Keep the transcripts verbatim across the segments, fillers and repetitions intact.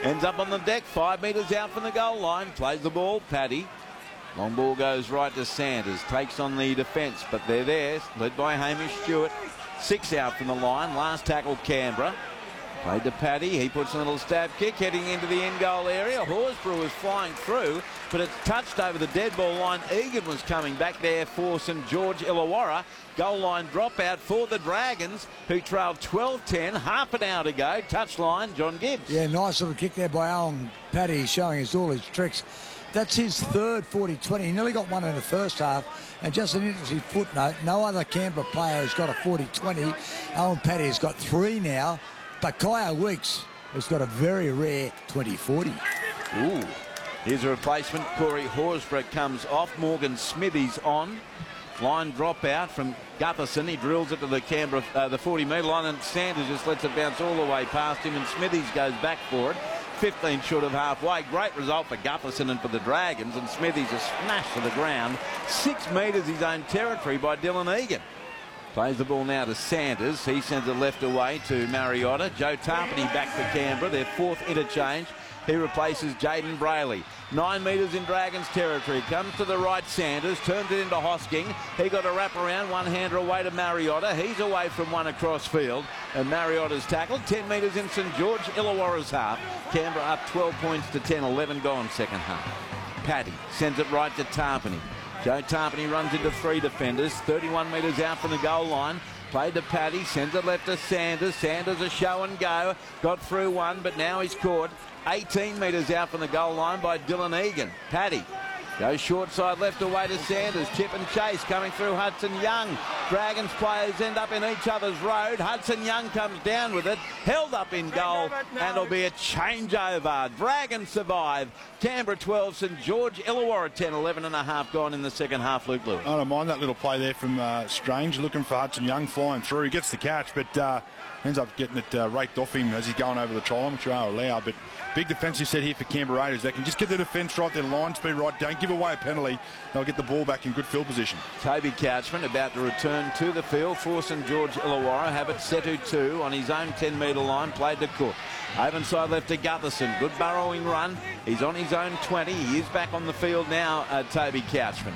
Ends up on the deck, five metres out from the goal line. Plays the ball, Paddy. Long ball goes right to Sanders. Takes on the defence, but they're there. Led by Hamish Stewart. Six out from the line. Last tackle, Canberra. Played to Paddy. He puts a little stab kick heading into the end goal area. Horsburgh was flying through, but it's touched over the dead ball line. Egan was coming back there for St George Illawarra. Goal line dropout for the Dragons, who trailed twelve ten half an hour to go. Touchline, John Gibbs. Yeah, nice little kick there by Alan Paddy, showing us all his tricks. That's his third forty twenty. He nearly got one in the first half. And just an interesting footnote, no other Canberra player has got a forty twenty. Alan Paddy has got three now. But Kaya Weeks has got a very rare twenty forty. Ooh. Here's a replacement. Corey Horsburgh comes off. Morgan Smithies on. Line drop out from Gutherson. He drills it to the Canberra, uh, the forty metre line, and Sanders just lets it bounce all the way past him, and Smithies goes back for it. fifteen short of halfway. Great result for Gutherson and for the Dragons, and Smithies a smash to the ground. Six metres his own territory by Dylan Egan. Plays the ball now to Sanders. He sends it left away to Mariota. Joe Tarpany back for Canberra, their fourth interchange. He replaces Jaden Brayley. Nine metres in Dragons territory. Comes to the right, Sanders. Turns it into Hosking. He got a wrap around. One-hander away to Mariota. He's away from one across field. And Mariota's tackled. Ten metres in St George Illawarra's half. Canberra up twelve points to ten. eleven gone second half. Paddy sends it right to Tarpany. Joe Tarpany runs into three defenders. thirty-one metres out from the goal line. Played to Paddy. Sends it left to Sanders. Sanders a show and go. Got through one, but now he's caught. eighteen metres out from the goal line by Dylan Egan. Paddy goes short side left away to Sanders. Chip and chase coming through Hudson Young. Dragons players end up in each other's road. Hudson Young comes down with it. Held up in goal, and it'll be a changeover. Dragons survive. Canberra twelve, St George Illawarra ten. eleven and a half gone in the second half, Luke Lewis. I don't mind that little play there from uh, Strange, looking for Hudson Young flying through. He gets the catch, but uh, ends up getting it uh, raked off him as he's going over the try line, which are allowed. But big defensive set here for Canberra Raiders. They can just get the defence right, their line speed right. Don't give away a penalty. They'll get the ball back in good field position. Toby Couchman about to return to the field for St George Illawarra. Have it Setu two on his own ten metre line. Played to Cook. Over side left to Gutherson. Good burrowing run. He's on his own twenty. He is back on the field now, uh, Toby Couchman.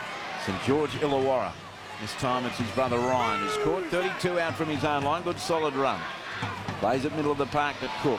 St George Illawarra. This time it's his brother Ryan who's caught. thirty-two out from his own line. Good solid run. Plays it middle of the park to Cook.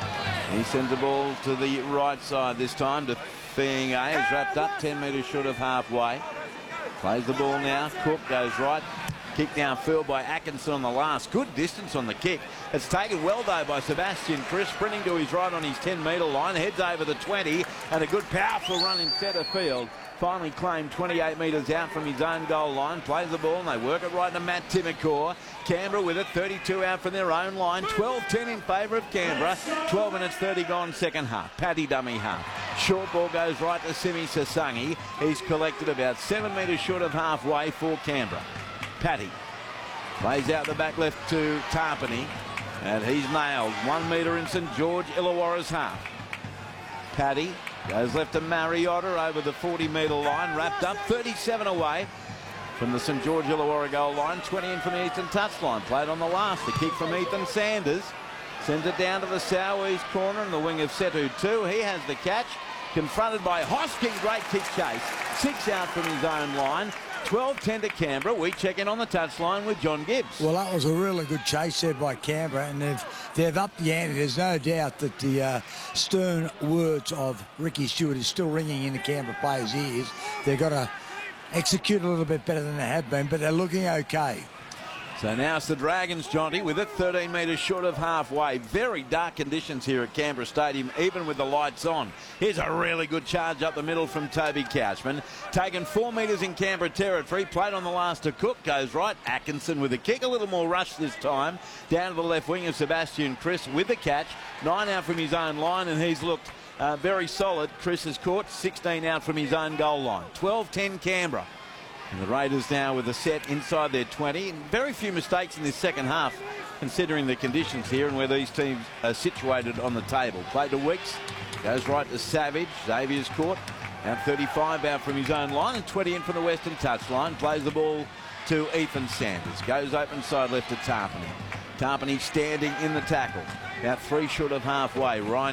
He sends the ball to the right side this time to Fianga. He's wrapped up ten metres short of halfway. Plays the ball now. Cook goes right. Kick downfield by Atkinson on the last. Good distance on the kick. It's taken well though by Sebastian Chris, sprinting to his right on his ten metre line. Heads over the twenty, and a good powerful run in centre field. Finally claimed twenty-eight metres out from his own goal line. Plays the ball and they work it right to Matt Timacor. Canberra with it, thirty-two out from their own line. twelve ten in favour of Canberra. twelve minutes thirty gone second half. Paddy dummy half. Short ball goes right to Simi Sasangi. He's collected about seven metres short of halfway for Canberra. Paddy plays out the back left to Tarpany, and he's nailed. One metre in St George Illawarra's half. Paddy goes left to Mariota over the forty metre line, wrapped up, thirty-seven away from the St George Illawarra goal line, twenty in from the eastern touchline. Played on the last, the kick from Ethan Sanders. Sends it down to the south east corner and the wing of Setu two. He has the catch, confronted by Hosking. Great kick chase. Six out from his own line. twelve ten to Canberra. We check in on the touchline with John Gibbs. Well, that was a really good chase there by Canberra, and they've, they've upped the ante. There's no doubt that the uh, stern words of Ricky Stewart is still ringing in the Canberra players' ears. They've got to execute a little bit better than they have been, but they're looking okay. So now it's the Dragons, Jonty, with it thirteen metres short of halfway. Very dark conditions here at Canberra Stadium, even with the lights on. Here's a really good charge up the middle from Toby Couchman. Taken four metres in Canberra territory. Played on the last to Cook. Goes right. Atkinson with a kick. A little more rush this time. Down to the left wing of Sebastian Chris with the catch. Nine out from his own line, and he's looked uh, very solid. Chris has caught sixteen out from his own goal line. twelve ten Canberra. And the Raiders now with a set inside their twenty. Very few mistakes in this second half, considering the conditions here and where these teams are situated on the table. Played to Weeks. Goes right to Savage. Xavier's caught. Now thirty-five out from his own line and twenty in from the western touchline. Plays the ball to Ethan Sanders. Goes open side left to Tarpany. Tarpany standing in the tackle. About three short of halfway. Ryan